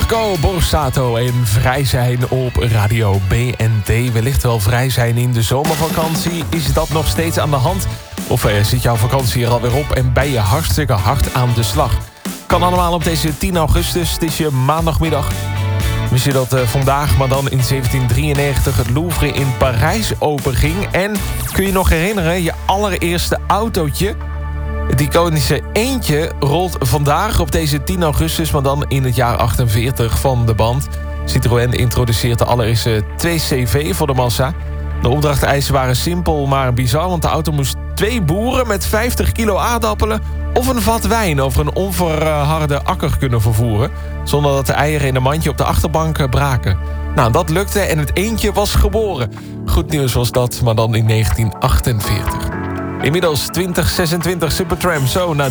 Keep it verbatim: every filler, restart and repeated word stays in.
Marco Borsato en vrij zijn op Radio B N T. Wellicht wel vrij zijn in de zomervakantie. Is dat nog steeds aan de hand? Of eh, zit jouw vakantie er alweer op en ben je hartstikke hard aan de slag? Kan allemaal op deze tien augustus. Het is je maandagmiddag. Wist je dat uh, vandaag, maar dan in zeventien drieënnegentig... het Louvre in Parijs openging? En kun je nog herinneren, je allereerste autootje? Het iconische eentje rolt vandaag op deze tien augustus... maar dan in het jaar achtenveertig van de band. Citroën introduceert de allereerste twee C V voor de massa. De opdrachteisen waren simpel, maar bizar... want de auto moest twee boeren met vijftig kilo aardappelen... of een vat wijn over een onverharde akker kunnen vervoeren... zonder dat de eieren in een mandje op de achterbank braken. Nou, dat lukte en het eentje was geboren. Goed nieuws was dat, maar dan in negentien achtenveertig. Inmiddels twintig zesentwintig Supertramp, zo naar